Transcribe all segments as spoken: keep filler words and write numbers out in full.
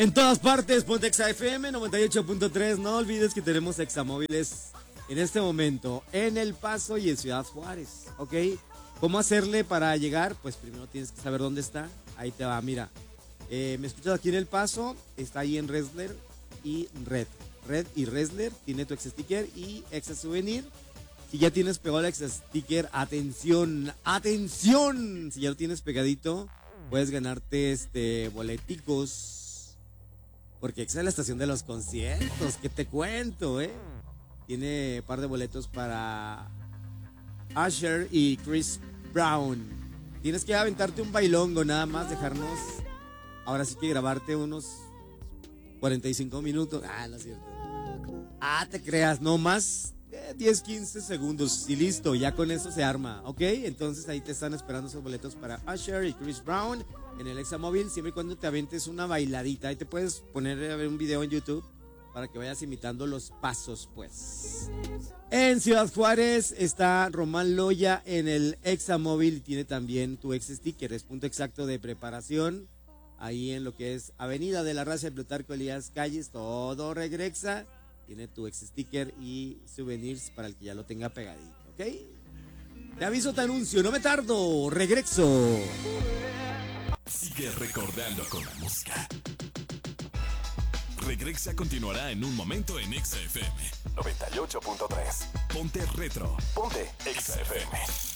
En todas partes, ponte Exa F M noventa y ocho punto tres. No olvides que tenemos examóviles en este momento en El Paso y en Ciudad Juárez, ¿ok? ¿Cómo hacerle para llegar? Pues primero tienes que saber dónde está. Ahí te va, mira. Eh, me escuchas aquí en El Paso, está ahí en Resler y Red. Red y Resler, tiene tu Exa Sticker y Exa Souvenir. Si ya tienes pegado el Exa Sticker, atención, atención. Si ya lo tienes pegadito, puedes ganarte este boleticos. Porque Exa es la estación de los conciertos, ¿qué te cuento, eh? Tiene un par de boletos para Usher y Chris Brown. Tienes que aventarte un bailongo, nada más dejarnos. Ahora sí que grabarte unos cuarenta y cinco minutos. Ah, no es cierto. Ah, te creas, no más eh, diez, quince segundos y listo, ya con eso se arma, ¿ok? Entonces ahí te están esperando esos boletos para Usher y Chris Brown en el Examóvil, siempre y cuando te aventes una bailadita. Ahí te puedes poner a ver un video en YouTube para que vayas imitando los pasos, pues. En Ciudad Juárez está Román Loya en el Examóvil y tiene también tu Exa Sticker, es punto exacto de preparación. Ahí en lo que es Avenida de la Raza de Plutarco Elías Calles, todo regresa. Tiene tu Exa Sticker y souvenirs para el que ya lo tenga pegadito, ¿ok? Te aviso, te anuncio, no me tardo, regreso. Sigue recordando con la música. Regresa continuará en un momento en Exa F M noventa y ocho punto tres. Ponte retro. Ponte Exa F M.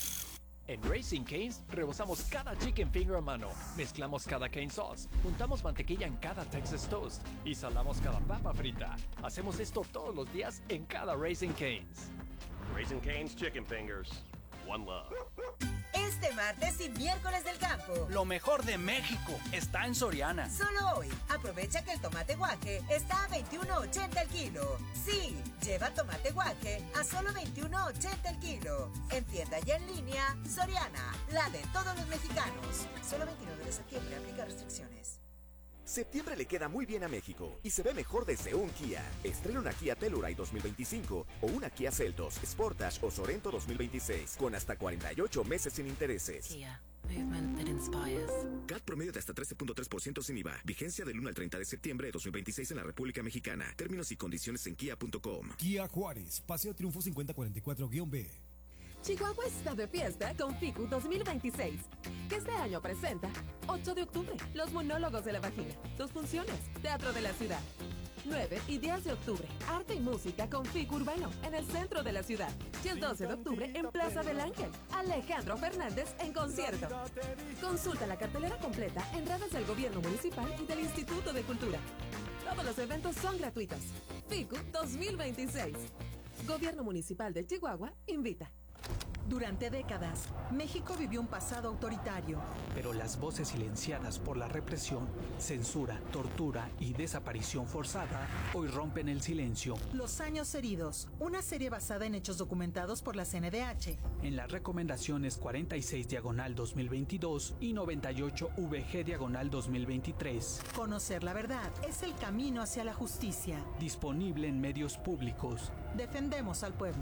En Raising Cane's rebozamos cada chicken finger a mano, mezclamos cada cane sauce, juntamos mantequilla en cada Texas Toast y salamos cada papa frita. Hacemos esto todos los días en cada Raising Cane's. Raising Cane's Chicken Fingers. One love. Este martes y miércoles del campo, lo mejor de México está en Soriana. Solo hoy, aprovecha que el tomate guaje está a veintiuno ochenta el kilo. Sí, lleva tomate guaje a solo veintiuno ochenta el kilo. En tienda y en línea, Soriana, la de todos los mexicanos. Solo veintinueve de septiembre, aplica restricciones. Septiembre le queda muy bien a México y se ve mejor desde un Kia. Estrena una Kia Telluride dos mil veinticinco o una Kia Seltos, Sportage o Sorento dos mil veintiséis con hasta cuarenta y ocho meses sin intereses. Kia, movement that inspires. C A T promedio de hasta trece punto tres por ciento sin I V A. Vigencia del uno al treinta de septiembre de dos mil veintiséis en la República Mexicana. Términos y condiciones en kia punto com. Kia Juárez, Paseo Triunfo cincuenta cuarenta y cuatro B. Chihuahua está de fiesta con FICU dos mil veintiséis, que este año presenta ocho de octubre, Los Monólogos de la Vagina, dos funciones, Teatro de la Ciudad. nueve y diez de octubre, Arte y Música con FICU Urbano, en el centro de la ciudad. Y el doce de octubre, en Plaza del Ángel, Alejandro Fernández en concierto. Consulta la cartelera completa en redes del Gobierno Municipal y del Instituto de Cultura. Todos los eventos son gratuitos. FICU dos mil veintiséis. Gobierno Municipal de Chihuahua invita. Durante décadas, México vivió un pasado autoritario. Pero las voces silenciadas por la represión, censura, tortura y desaparición forzada hoy rompen el silencio. Los años heridos, una serie basada en hechos documentados por la C N D H. En las recomendaciones cuarenta y seis diagonal dos mil veintidós y noventa y ocho V G diagonal dos mil veintitrés. Conocer la verdad es el camino hacia la justicia. Disponible en medios públicos. Defendemos al pueblo.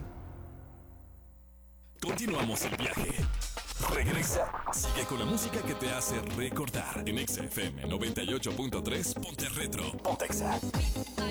Continuamos el viaje. Regresa. Sigue con la música que te hace recordar. En Exa F M noventa y ocho punto tres, ponte retro. Ponte Exa.